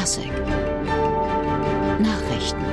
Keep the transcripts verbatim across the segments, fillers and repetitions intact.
Klassik Nachrichten.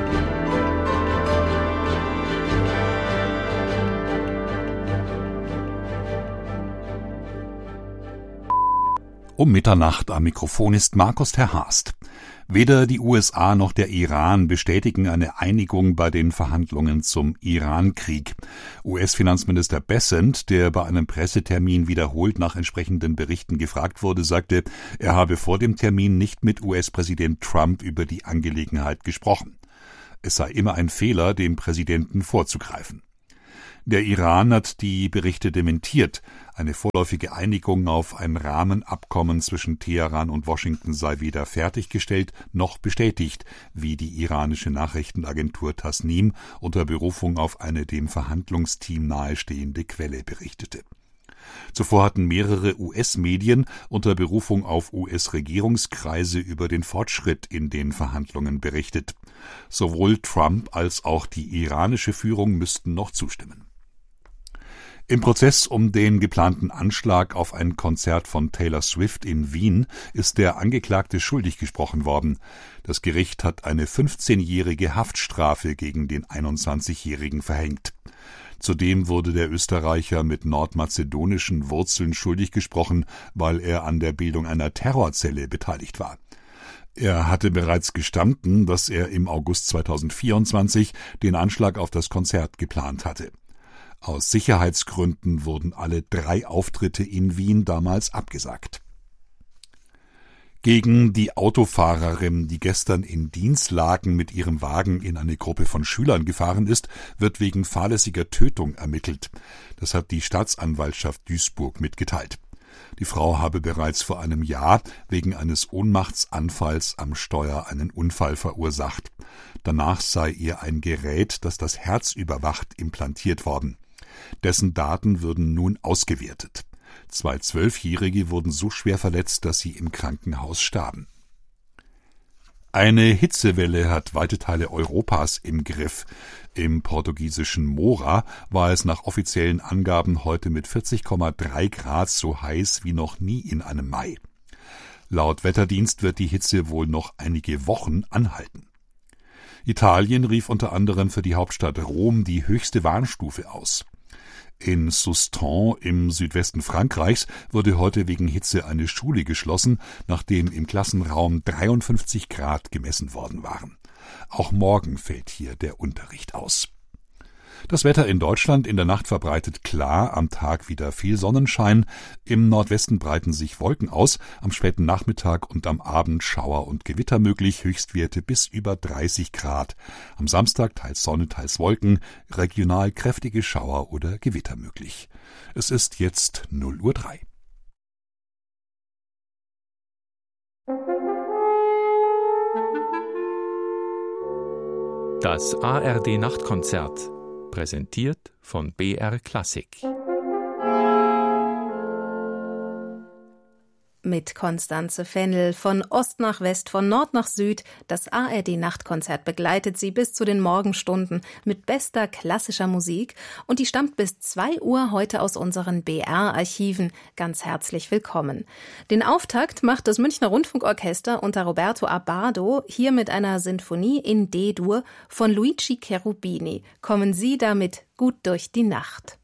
Um Mitternacht am Mikrofon ist Markus Terhast. Weder die U S A noch der Iran bestätigen eine Einigung bei den Verhandlungen zum Iran-Krieg. U S-Finanzminister Bessent, der bei einem Pressetermin wiederholt nach entsprechenden Berichten gefragt wurde, sagte, er habe vor dem Termin nicht mit U S-Präsident Trump über die Angelegenheit gesprochen. Es sei immer ein Fehler, dem Präsidenten vorzugreifen. Der Iran hat die Berichte dementiert. Eine vorläufige Einigung auf ein Rahmenabkommen zwischen Teheran und Washington sei weder fertiggestellt noch bestätigt, wie die iranische Nachrichtenagentur Tasnim unter Berufung auf eine dem Verhandlungsteam nahestehende Quelle berichtete. Zuvor hatten mehrere U S-Medien unter Berufung auf U S-Regierungskreise über den Fortschritt in den Verhandlungen berichtet. Sowohl Trump als auch die iranische Führung müssten noch zustimmen. Im Prozess um den geplanten Anschlag auf ein Konzert von Taylor Swift in Wien ist der Angeklagte schuldig gesprochen worden. Das Gericht hat eine fünfzehnjährige Haftstrafe gegen den einundzwanzigjährigen verhängt. Zudem wurde der Österreicher mit nordmazedonischen Wurzeln schuldig gesprochen, weil er an der Bildung einer Terrorzelle beteiligt war. Er hatte bereits gestanden, dass er im August zweitausendvierundzwanzig den Anschlag auf das Konzert geplant hatte. Aus Sicherheitsgründen wurden alle drei Auftritte in Wien damals abgesagt. Gegen die Autofahrerin, die gestern in Dinslaken mit ihrem Wagen in eine Gruppe von Schülern gefahren ist, wird wegen fahrlässiger Tötung ermittelt. Das hat die Staatsanwaltschaft Duisburg mitgeteilt. Die Frau habe bereits vor einem Jahr wegen eines Ohnmachtsanfalls am Steuer einen Unfall verursacht. Danach sei ihr ein Gerät, das das Herz überwacht, implantiert worden. Dessen Daten würden nun ausgewertet. Zwei Zwölfjährige wurden so schwer verletzt, dass sie im Krankenhaus starben. Eine Hitzewelle hat weite Teile Europas im Griff. Im portugiesischen Mora war es nach offiziellen Angaben heute mit vierzig Komma drei Grad so heiß wie noch nie in einem Mai. Laut Wetterdienst wird die Hitze wohl noch einige Wochen anhalten. Italien rief unter anderem für die Hauptstadt Rom die höchste Warnstufe aus. In Soustons im Südwesten Frankreichs wurde heute wegen Hitze eine Schule geschlossen, nachdem im Klassenraum dreiundfünfzig Grad gemessen worden waren. Auch morgen fällt hier der Unterricht aus. Das Wetter in Deutschland in der Nacht verbreitet klar, am Tag wieder viel Sonnenschein. Im Nordwesten breiten sich Wolken aus, am späten Nachmittag und am Abend Schauer und Gewitter möglich, Höchstwerte bis über dreißig Grad. Am Samstag teils Sonne, teils Wolken, regional kräftige Schauer oder Gewitter möglich. Es ist jetzt null Uhr drei. Das A R D-Nachtkonzert, präsentiert von B R Klassik. Mit Constanze Fennel von Ost nach West, von Nord nach Süd. Das A R D-Nachtkonzert begleitet Sie bis zu den Morgenstunden mit bester klassischer Musik. Und die stammt bis zwei Uhr heute aus unseren B R-Archiven. Ganz herzlich willkommen. Den Auftakt macht das Münchner Rundfunkorchester unter Roberto Abbado hier mit einer Sinfonie in D-Dur von Luigi Cherubini. Kommen Sie damit gut durch die Nacht.